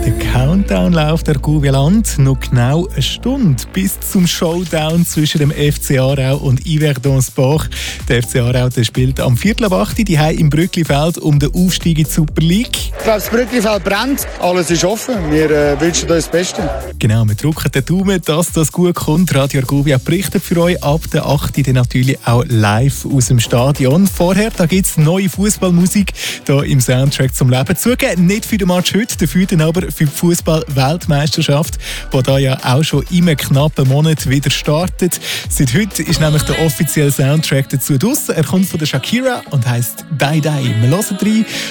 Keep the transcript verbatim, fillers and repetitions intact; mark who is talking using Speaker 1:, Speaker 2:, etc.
Speaker 1: Der Countdown läuft der Gouveland. Noch genau eine Stunde bis zum Showdown zwischen dem F C Aarau und Yverdon Sport. Der F C Aarau der spielt am Viertel ab acht die Hause im Brücklifeld um den Aufstieg in die Super League.
Speaker 2: Ich glaube, das Brücklifeld brennt. Alles ist offen. Wir äh, wünschen uns das Beste.
Speaker 1: Genau, wir drücken den Daumen, dass das gut kommt. Radio Argovia berichtet für euch ab der acht dann natürlich auch live aus dem Stadion. Vorher gibt es neue Fußballmusik hier im Soundtrack zum Leben. Zugeben, nicht für den Match heute, dafür dann aber für die Fußball-Weltmeisterschaft, die da ja auch schon in einem knappen Monat wieder startet. Seit heute ist nämlich der offizielle Soundtrack dazu draussen. Er kommt von der Shakira und heisst «Die Die». Wir hören rein.